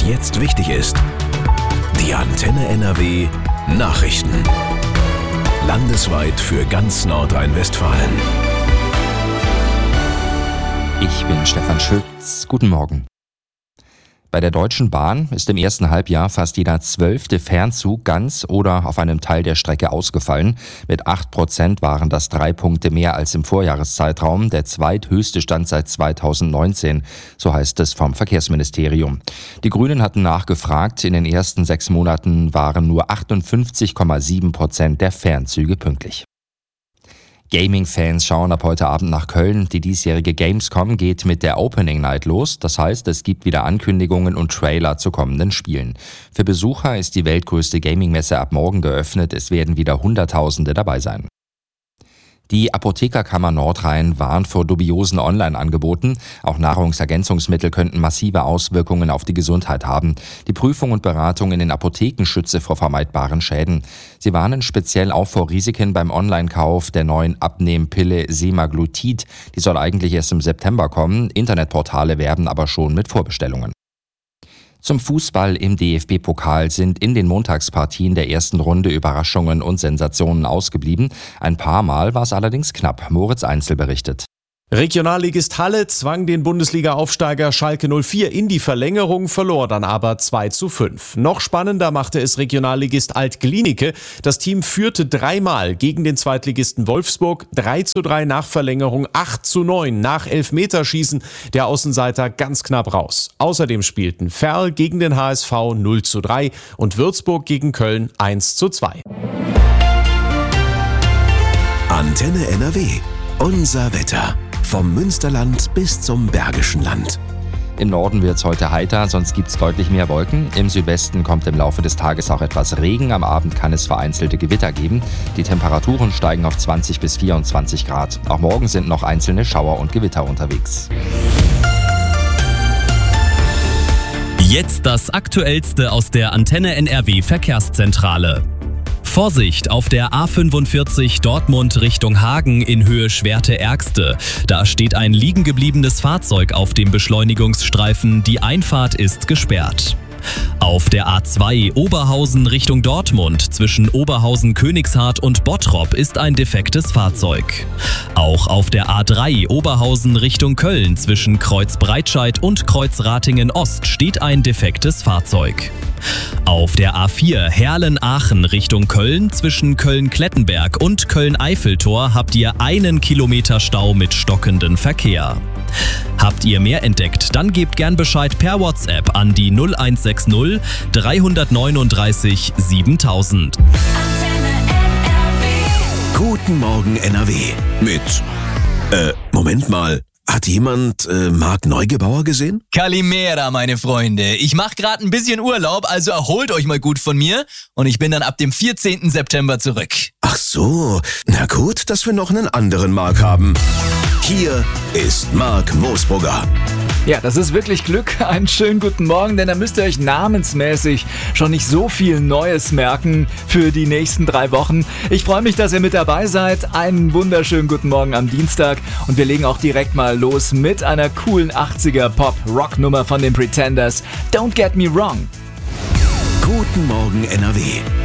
jetzt wichtig ist. Die Antenne NRW Nachrichten. Landesweit für ganz Nordrhein-Westfalen. Ich bin Stefan Schütz. Guten Morgen. Bei der Deutschen Bahn ist im ersten Halbjahr fast jeder 12. Fernzug ganz oder auf einem Teil der Strecke ausgefallen. Mit 8% waren das 3 Punkte mehr als im Vorjahreszeitraum, der zweithöchste Stand seit 2019, so heißt es vom Verkehrsministerium. Die Grünen hatten nachgefragt, in den ersten 6 Monaten waren nur 58,7% der Fernzüge pünktlich. Gaming-Fans schauen ab heute Abend nach Köln. Die diesjährige Gamescom geht mit der Opening Night los. Das heißt, es gibt wieder Ankündigungen und Trailer zu kommenden Spielen. Für Besucher ist die weltgrößte Gaming-Messe ab morgen geöffnet. Es werden wieder Hunderttausende dabei sein. Die Apothekerkammer Nordrhein warnt vor dubiosen Online-Angeboten. Auch Nahrungsergänzungsmittel könnten massive Auswirkungen auf die Gesundheit haben. Die Prüfung und Beratung in den Apotheken schütze vor vermeidbaren Schäden. Sie warnen speziell auch vor Risiken beim Online-Kauf der neuen Abnehmpille Semaglutid. Die soll eigentlich erst im September kommen. Internetportale werben aber schon mit Vorbestellungen. Zum Fußball im DFB-Pokal sind in den Montagspartien der ersten Runde Überraschungen und Sensationen ausgeblieben. Ein paar Mal war es allerdings knapp. Moritz Einzel berichtet. Regionalligist Halle zwang den Bundesliga-Aufsteiger Schalke 04 in die Verlängerung, verlor dann aber 2:5. Noch spannender machte es Regionalligist Alt-Glienicke. Das Team führte 3-mal gegen den Zweitligisten Wolfsburg, 3:3 nach Verlängerung, 8:9 nach Elfmeterschießen. Der Außenseiter ganz knapp raus. Außerdem spielten Verl gegen den HSV 0:3 und Würzburg gegen Köln 1:2. Antenne NRW. Unser Wetter. Vom Münsterland bis zum Bergischen Land. Im Norden wird es heute heiter, sonst gibt es deutlich mehr Wolken. Im Südwesten kommt im Laufe des Tages auch etwas Regen. Am Abend kann es vereinzelte Gewitter geben. Die Temperaturen steigen auf 20 bis 24 Grad. Auch morgen sind noch einzelne Schauer und Gewitter unterwegs. Jetzt das Aktuellste aus der Antenne NRW Verkehrszentrale. Vorsicht auf der A45 Dortmund Richtung Hagen in Höhe Schwerte-Ergste. Da steht ein liegengebliebenes Fahrzeug auf dem Beschleunigungsstreifen. Die Einfahrt ist gesperrt. Auf der A2 Oberhausen Richtung Dortmund zwischen Oberhausen-Königshardt und Bottrop ist ein defektes Fahrzeug. Auch auf der A3 Oberhausen Richtung Köln zwischen Kreuz Breitscheid und Kreuz Ratingen Ost steht ein defektes Fahrzeug. Auf der A4 Herlen-Aachen Richtung Köln zwischen Köln-Klettenberg und Köln-Eiffeltor habt ihr 1 Kilometer Stau mit stockendem Verkehr. Habt ihr mehr entdeckt, dann gebt gern Bescheid per WhatsApp an die 0160 339 7000. Guten Morgen NRW mit Moment mal. Hat jemand Marc Neugebauer gesehen? Kalimera, meine Freunde. Ich mache gerade ein bisschen Urlaub, also erholt euch mal gut von mir und ich bin dann ab dem 14. September zurück. Ach so, na gut, dass wir noch einen anderen Marc haben. Hier ist Marc Moosbrugger. Ja, das ist wirklich Glück. Einen schönen guten Morgen, denn da müsst ihr euch namensmäßig schon nicht so viel Neues merken für die nächsten 3 Wochen. Ich freue mich, dass ihr mit dabei seid. Einen wunderschönen guten Morgen am Dienstag und wir legen auch direkt mal los mit einer coolen 80er Pop-Rock-Nummer von den Pretenders. Don't Get Me Wrong. Guten Morgen NRW